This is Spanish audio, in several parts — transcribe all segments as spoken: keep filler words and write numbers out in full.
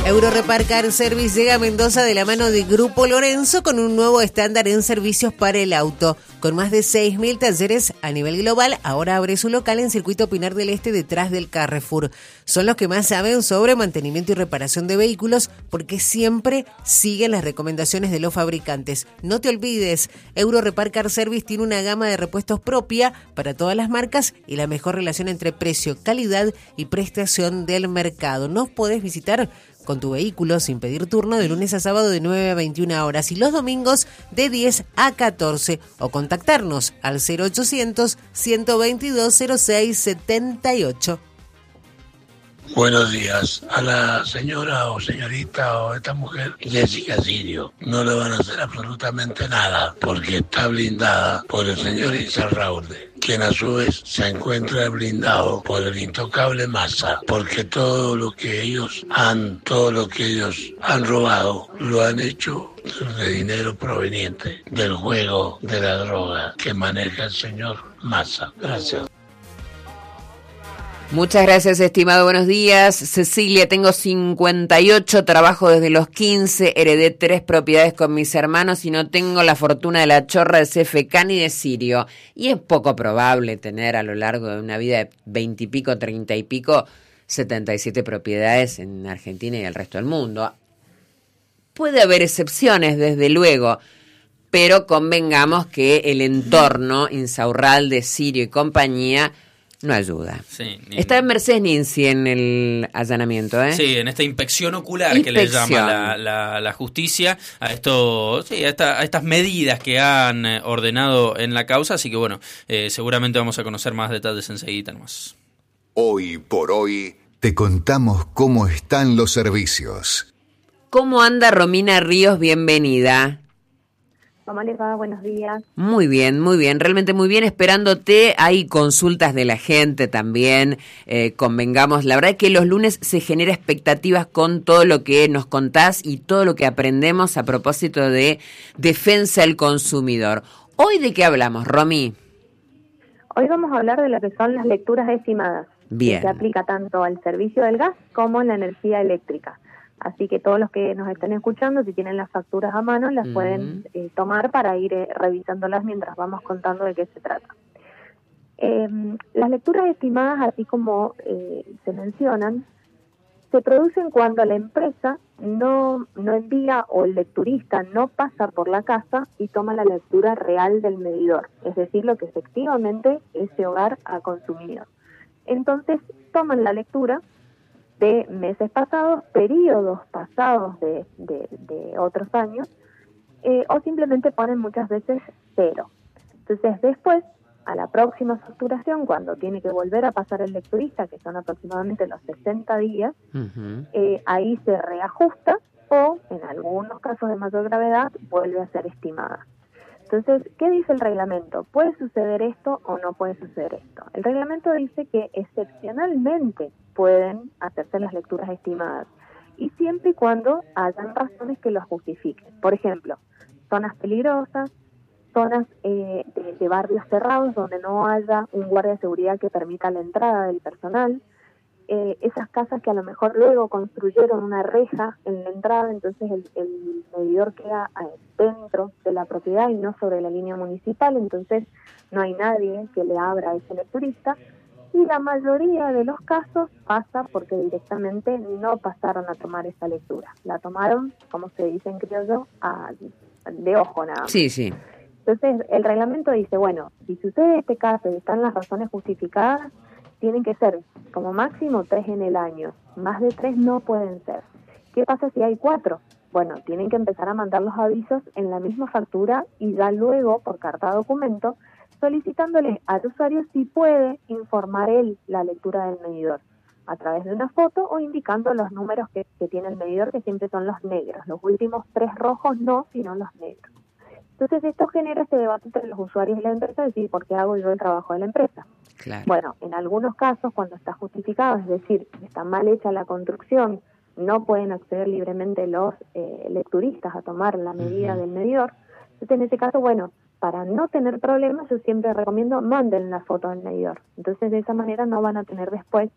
Eurorepar Car Service llega a Mendoza de la mano de Grupo Lorenzo con un nuevo estándar en servicios para el auto. Con más de seis mil talleres a nivel global, ahora abre su local en Circuito Pinar del Este detrás del Carrefour. Son los que más saben sobre mantenimiento y reparación de vehículos porque siempre siguen las recomendaciones de los fabricantes. No te olvides, Eurorepar Car Service tiene una gama de repuestos propia para todas las marcas y la mejor relación entre precio, calidad y prestación del mercado. Nos podés visitar con tu vehículo sin pedir turno de lunes a sábado de nueve a veintiuna horas y los domingos de diez a catorce o contactarnos al cero ochocientos, ciento veintidós, cero seis setenta y ocho. Buenos días. A la señora o señorita o esta mujer, Jessica Sirio, no le van a hacer absolutamente nada porque está blindada por el señor Izarralde, quien a su vez se encuentra blindado por el intocable Massa, porque todo lo que ellos han, todo lo que ellos han robado, lo han hecho de dinero proveniente del juego de la droga que maneja el señor Massa. Gracias. Muchas gracias, estimado. Buenos días. Cecilia, tengo cincuenta y ocho, trabajo desde los quince, heredé tres propiedades con mis hermanos y no tengo la fortuna de la chorra de C F K ni de Sirio. Y es poco probable tener a lo largo de una vida de veinte y pico, treinta y pico, setenta y siete propiedades en Argentina y el resto del mundo. Puede haber excepciones, desde luego, pero convengamos que el entorno Insaurralde, Sirio y compañía no ayuda. Sí, ni... Está en Mercedes Ninzi en el allanamiento, ¿eh? Sí, en esta inspección ocular inspección. que le llama la, la, la justicia a esto, sí, a, esta, a estas medidas que han ordenado en la causa. Así que bueno, eh, seguramente vamos a conocer más detalles enseguida nomás. Hoy por hoy te contamos cómo están los servicios. ¿Cómo anda Romina Ríos? Bienvenida. ¿Cómo les va? Buenos días. Muy bien, muy bien, realmente muy bien, esperándote. Hay consultas de la gente también, eh, convengamos. La verdad es que los lunes se genera expectativas con todo lo que nos contás y todo lo que aprendemos a propósito de defensa del consumidor. ¿Hoy de qué hablamos, Romy? Hoy vamos a hablar de lo que son las lecturas estimadas. Bien. Que se aplica tanto al servicio del gas como en la energía eléctrica. Así que todos los que nos estén escuchando, si tienen las facturas a mano, las uh-huh. pueden eh, tomar para ir eh, revisándolas mientras vamos contando de qué se trata. Eh, las lecturas estimadas, así como eh, se mencionan, se producen cuando la empresa no, no envía o el lecturista no pasa por la casa y toma la lectura real del medidor, es decir, lo que efectivamente ese hogar ha consumido. Entonces toman la lectura de meses pasados, periodos pasados de, de, de otros años, eh, o simplemente ponen muchas veces cero. Entonces después, a la próxima facturación, cuando tiene que volver a pasar el lecturista, que son aproximadamente los sesenta días, uh-huh. eh, ahí se reajusta o, en algunos casos de mayor gravedad, vuelve a ser estimada. Entonces, ¿qué dice el reglamento? ¿Puede suceder esto o no puede suceder esto? El reglamento dice que excepcionalmente pueden hacerse las lecturas estimadas y siempre y cuando hayan razones que los justifiquen. Por ejemplo, zonas peligrosas, zonas eh, de, de barrios cerrados donde no haya un guardia de seguridad que permita la entrada del personal, eh, esas casas que a lo mejor luego construyeron una reja en la entrada, entonces el, el medidor queda dentro de la propiedad y no sobre la línea municipal, entonces no hay nadie que le abra a ese lecturista. Y la mayoría de los casos pasa porque directamente no pasaron a tomar esa lectura. La tomaron, como se dice en criollo, a, de ojo nada más. Sí, sí. Entonces, el reglamento dice, bueno, si sucede este caso y están las razones justificadas, tienen que ser como máximo tres en el año. Más de tres no pueden ser. ¿Qué pasa si hay cuatro? Bueno, tienen que empezar a mandar los avisos en la misma factura y ya luego, por carta documento, solicitándole al usuario si puede informar él la lectura del medidor a través de una foto o indicando los números que, que tiene el medidor, que siempre son los negros. Los últimos tres rojos no, sino los negros. Entonces esto genera este debate entre los usuarios y la empresa, de decir, ¿por qué hago yo el trabajo de la empresa? Claro. Bueno, en algunos casos, cuando está justificado, es decir, está mal hecha la construcción, no pueden acceder libremente los eh, lecturistas a tomar la medida uh-huh. del medidor. Entonces, en ese caso, bueno, para no tener problemas, yo siempre recomiendo manden la foto del medidor. Entonces, de esa manera no van a tener después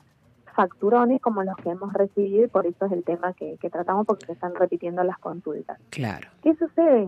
facturones como los que hemos recibido, y por eso es el tema que, que tratamos, porque se están repitiendo las consultas. Claro. ¿Qué sucede?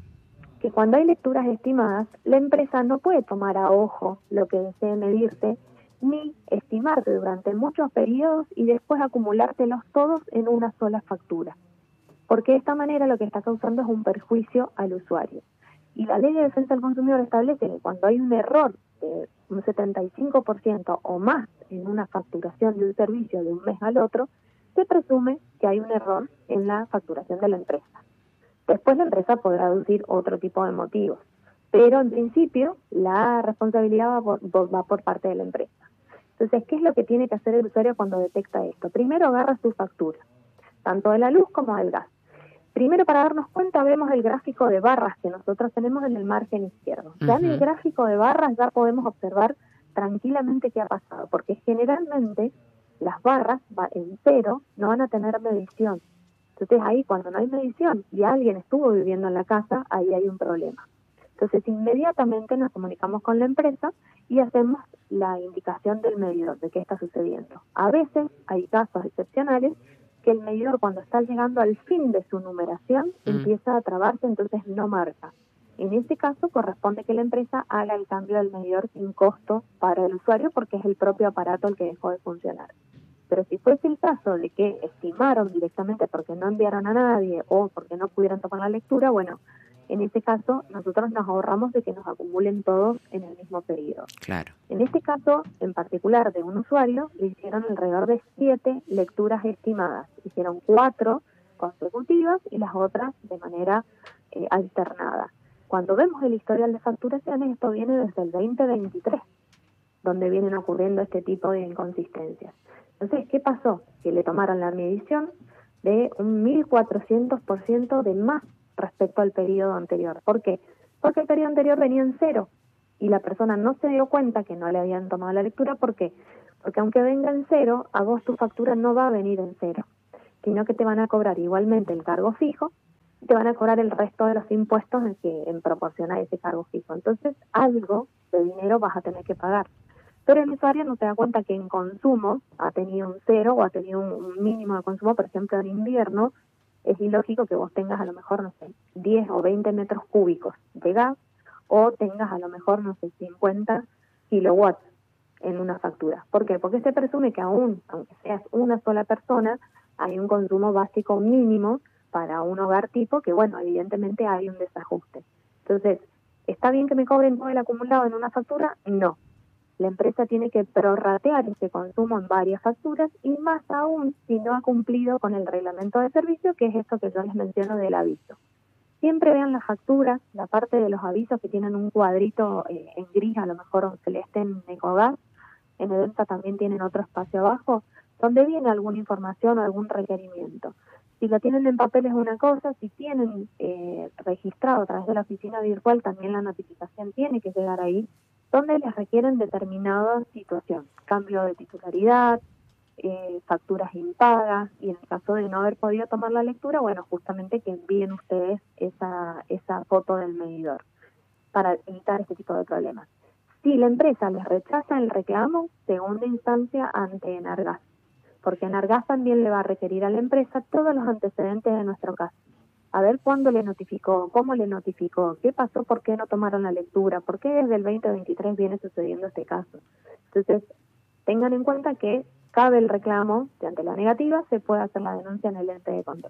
Que cuando hay lecturas estimadas, la empresa no puede tomar a ojo lo que desee medirte, ni estimarte durante muchos periodos y después acumulártelos todos en una sola factura. Porque de esta manera lo que está causando es un perjuicio al usuario. Y la Ley de Defensa del Consumidor establece que cuando hay un error de un setenta y cinco por ciento o más en una facturación de un servicio de un mes al otro, se presume que hay un error en la facturación de la empresa. Después la empresa podrá aducir otro tipo de motivos, pero en principio la responsabilidad va por, va por parte de la empresa. Entonces, ¿qué es lo que tiene que hacer el usuario cuando detecta esto? Primero agarra su factura, tanto de la luz como del gas. Primero, para darnos cuenta, vemos el gráfico de barras que nosotros tenemos en el margen izquierdo. Ya en el gráfico de barras ya podemos observar tranquilamente qué ha pasado, porque generalmente las barras en cero no van a tener medición. Entonces ahí, cuando no hay medición y alguien estuvo viviendo en la casa, ahí hay un problema. Entonces inmediatamente nos comunicamos con la empresa y hacemos la indicación del medidor de qué está sucediendo. A veces hay casos excepcionales que el medidor, cuando está llegando al fin de su numeración, mm. empieza a trabarse, entonces no marca. En este caso corresponde que la empresa haga el cambio del medidor sin costo para el usuario, porque es el propio aparato el que dejó de funcionar. Pero si fuese el caso de que estimaron directamente porque no enviaron a nadie o porque no pudieron tomar la lectura, bueno, en este caso nosotros nos ahorramos de que nos acumulen todos en el mismo periodo. Claro. En este caso, en particular de un usuario, le hicieron alrededor de siete lecturas estimadas. Hicieron cuatro consecutivas y las otras de manera eh, alternada. Cuando vemos el historial de facturaciones, esto viene desde el veinte veintitrés, donde vienen ocurriendo este tipo de inconsistencias. Entonces, ¿qué pasó? Que le tomaron la medición de un mil cuatrocientos por ciento de más respecto al periodo anterior. ¿Por qué? Porque el periodo anterior venía en cero y la persona no se dio cuenta que no le habían tomado la lectura. ¿Por qué? Porque aunque venga en cero, a vos tu factura no va a venir en cero, sino que te van a cobrar igualmente el cargo fijo y te van a cobrar el resto de los impuestos en, que, en proporción a ese cargo fijo. Entonces, algo de dinero vas a tener que pagar. Pero el usuario no se da cuenta que en consumo ha tenido un cero o ha tenido un, un mínimo de consumo, por ejemplo, en invierno. Es ilógico que vos tengas a lo mejor, no sé, diez o veinte metros cúbicos de gas o tengas a lo mejor, no sé, cincuenta kilowatts en una factura. ¿Por qué? Porque se presume que aún, aunque seas una sola persona, hay un consumo básico mínimo para un hogar tipo que, bueno, evidentemente hay un desajuste. Entonces, ¿está bien que me cobren todo el acumulado en una factura? No. La empresa tiene que prorratear ese consumo en varias facturas y más aún si no ha cumplido con el reglamento de servicio, que es esto que yo les menciono del aviso. Siempre vean las facturas, la parte de los avisos que tienen un cuadrito eh, en gris, a lo mejor un celeste en Ecogas, en Edenta también tienen otro espacio abajo, donde viene alguna información o algún requerimiento. Si lo tienen en papel es una cosa, si tienen eh, registrado a través de la oficina virtual, también la notificación tiene que llegar ahí, donde les requieren determinada situación, cambio de titularidad, eh, facturas impagas, y en el caso de no haber podido tomar la lectura, bueno, justamente que envíen ustedes esa, esa foto del medidor para evitar este tipo de problemas. Si la empresa les rechaza el reclamo, segunda instancia ante Enargas, porque Enargas también le va a requerir a la empresa todos los antecedentes de nuestro caso. A ver cuándo le notificó, cómo le notificó, qué pasó, por qué no tomaron la lectura, por qué desde el veinte veintitrés viene sucediendo este caso. Entonces, tengan en cuenta que cabe el reclamo, que ante la negativa se puede hacer la denuncia en el ente de control.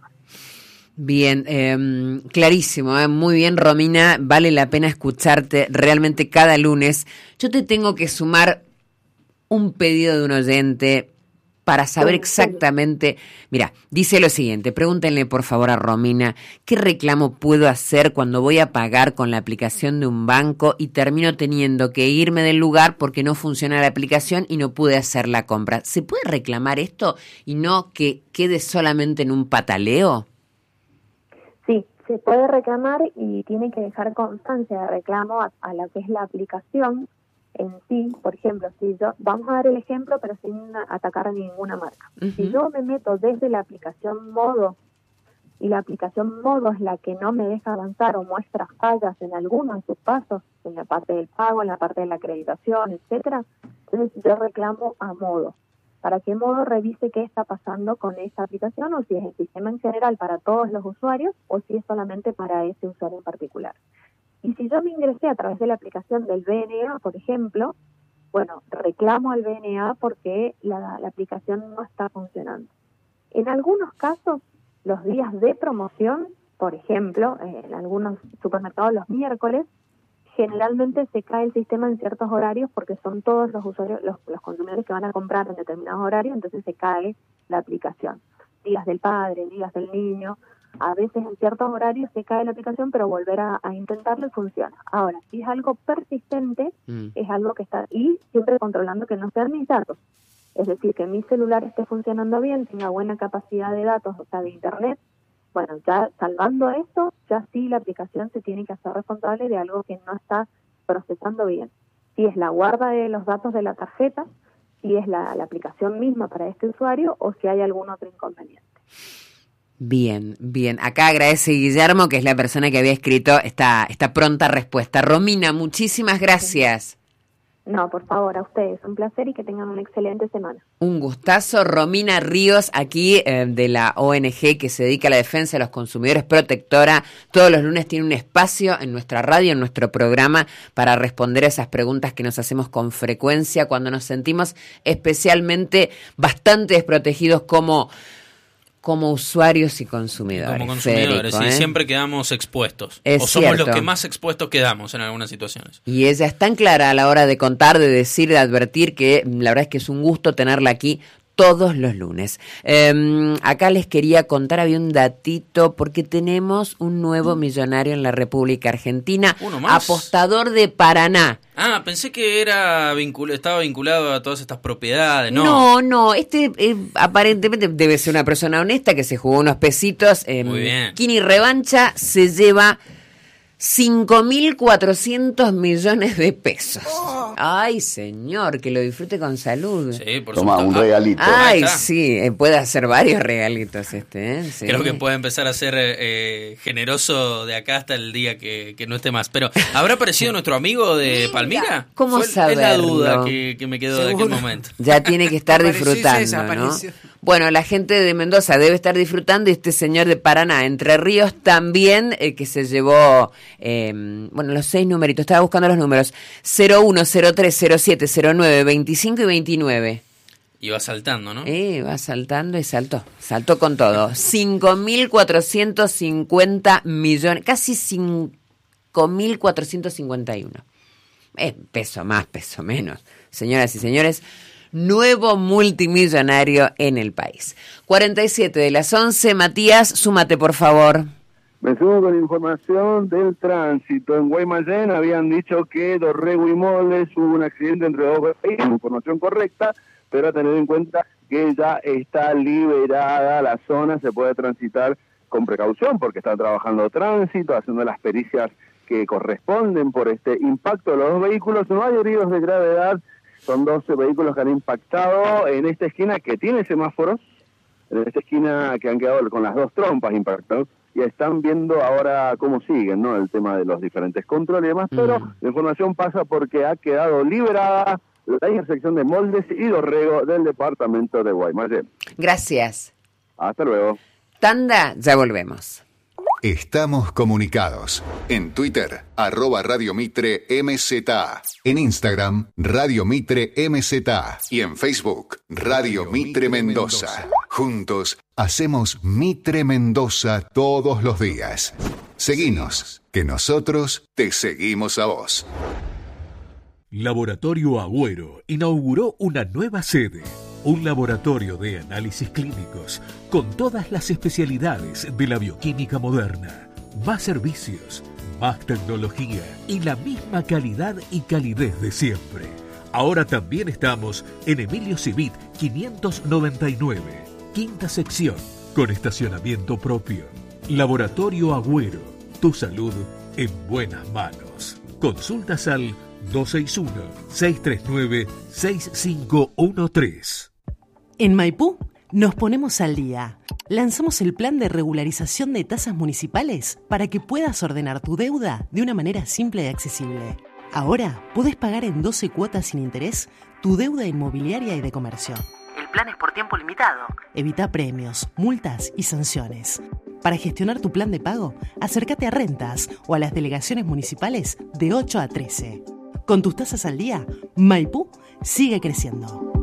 Bien, eh, clarísimo, eh, muy bien, Romina, vale la pena escucharte realmente cada lunes. Yo te tengo que sumar un pedido de un oyente para saber exactamente. Mira, dice lo siguiente, pregúntenle por favor a Romina, ¿qué reclamo puedo hacer cuando voy a pagar con la aplicación de un banco y termino teniendo que irme del lugar porque no funciona la aplicación y no pude hacer la compra? ¿Se puede reclamar esto y no que quede solamente en un pataleo? Sí, se puede reclamar y tiene que dejar constancia de reclamo a, a lo que es la aplicación en sí. Por ejemplo, si yo, vamos a dar el ejemplo, pero sin atacar a ninguna marca. Uh-huh. Si yo me meto desde la aplicación Modo, y la aplicación Modo es la que no me deja avanzar o muestra fallas en alguno de sus pasos, en la parte del pago, en la parte de la acreditación, etcétera, entonces yo reclamo a Modo. para que Modo revise qué está pasando con esa aplicación, o si es el sistema en general para todos los usuarios, o si es solamente para ese usuario en particular. Y si yo me ingresé a través de la aplicación del B N A, por ejemplo, bueno, reclamo al B N A porque la, la aplicación no está funcionando. En algunos casos, los días de promoción, por ejemplo, en algunos supermercados los miércoles, generalmente se cae el sistema en ciertos horarios porque son todos los usuarios, los, los consumidores que van a comprar en determinados horarios, entonces se cae la aplicación. Días del padre, días del niño, a veces en ciertos horarios se cae la aplicación, pero volver a, a intentarlo y funciona. Ahora, si es algo persistente, mm. es algo que está, y siempre controlando que no sean mis datos. Es decir, que mi celular esté funcionando bien, tenga buena capacidad de datos, o sea, de internet. Bueno, ya salvando esto, ya sí la aplicación se tiene que hacer responsable de algo que no está procesando bien. Si es la guarda de los datos de la tarjeta, si es la, la aplicación misma para este usuario, o si hay algún otro inconveniente. Bien, bien. Acá agradece Guillermo, que es la persona que había escrito esta, esta pronta respuesta. Romina, muchísimas gracias. No, por favor, a ustedes. Un placer y que tengan una excelente semana. Un gustazo. Romina Ríos, aquí eh, de la O N G que se dedica a la defensa de los consumidores, Protectora. Todos los lunes tiene un espacio en nuestra radio, en nuestro programa, para responder a esas preguntas que nos hacemos con frecuencia cuando nos sentimos especialmente bastante desprotegidos como... como usuarios y consumidores. Como consumidores, Federico, y ¿eh? siempre quedamos expuestos. Es o somos cierto. los que más expuestos quedamos en algunas situaciones. Y ella es tan clara a la hora de contar, de decir, de advertir, que la verdad es que es un gusto tenerla aquí todos los lunes. Eh, acá les quería contar, había un datito, porque tenemos un nuevo millonario en la República Argentina, ¿Uno más? apostador de Paraná. Ah, pensé que era vincul- estaba vinculado a todas estas propiedades. No, No, no, este eh, aparentemente debe ser una persona honesta que se jugó unos pesitos. Eh, Muy bien. Kini Revancha se lleva cinco mil cuatrocientos millones de pesos. Oh. Ay, señor, que lo disfrute con salud. Sí, por Toma, supuesto. un regalito. Ay, está. sí, eh, puede hacer varios regalitos este, ¿eh? Sí. Creo que puede empezar a ser eh, generoso de acá hasta el día que, que no esté más. Pero, ¿habrá aparecido nuestro amigo de Palmira? ¿Cómo Fue, saberlo? Es la duda que, que me quedó de aquel momento. Ya tiene que estar Apareció y se disfrutando, ¿no? desapareció. Bueno, la gente de Mendoza debe estar disfrutando, y este señor de Paraná, Entre Ríos, también, eh, que se llevó, eh, bueno, los seis numeritos, estaba buscando los números, cero uno, cero tres, cero siete, cero nueve, veinticinco y veintinueve. Y va saltando, ¿no? Eh, va saltando y saltó, saltó con todo. cinco mil cuatrocientos cincuenta millones, casi cinco mil cuatrocientos cincuenta y uno. Eh, peso más, peso menos. Señoras y señores, nuevo multimillonario en el país. cuarenta y siete de las once, Matías, súmate por favor. Me sumo con información del tránsito. En Guaymallén habían dicho que Dorrego y Moles hubo un accidente entre dos vehículos, información correcta, pero a tener en cuenta que ya está liberada la zona, se puede transitar con precaución porque está trabajando tránsito, haciendo las pericias que corresponden por este impacto de los dos vehículos. No hay heridos de gravedad, son doce vehículos que han impactado en esta esquina que tiene semáforos, en esta esquina que han quedado con las dos trompas impactadas, y están viendo ahora cómo siguen, ¿no? El tema de los diferentes controles y demás, mm. pero la información pasa porque ha quedado liberada la intersección de Moldes y Dorrego del departamento de Guaymallén. Gracias. Hasta luego. Tanda, ya volvemos. Estamos comunicados. En Twitter, arroba Radio Mitre M Z A. En Instagram, Radio Mitre M Z A. Y en Facebook, Radio Mitre Mendoza. Juntos, hacemos Mitre Mendoza todos los días. Seguinos, que nosotros te seguimos a vos. Laboratorio Agüero inauguró una nueva sede. Un laboratorio de análisis clínicos con todas las especialidades de la bioquímica moderna. Más servicios, más tecnología y la misma calidad y calidez de siempre. Ahora también estamos en Emilio Civit quinientos noventa y nueve, quinta sección, con estacionamiento propio. Laboratorio Agüero, tu salud en buenas manos. Consultas al dos seis uno, seis tres nueve, seis cinco uno tres. En Maipú nos ponemos al día. Lanzamos el plan de regularización de tasas municipales para que puedas ordenar tu deuda de una manera simple y accesible. Ahora podés pagar en doce cuotas sin interés tu deuda inmobiliaria y de comercio. El planes por tiempo limitado. Evita premios, multas y sanciones. Para gestionar tu plan de pago, acércate a Rentas o a las delegaciones municipales de ocho a trece. Con tus tasas al día, Maipú sigue creciendo.